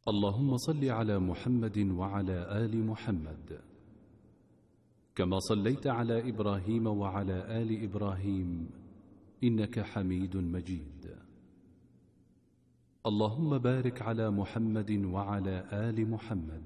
اللهم صل على محمد وعلى آل محمد كما صليت على إبراهيم وعلى آل إبراهيم إنك حميد مجيد. اللهم بارك على محمد وعلى آل محمد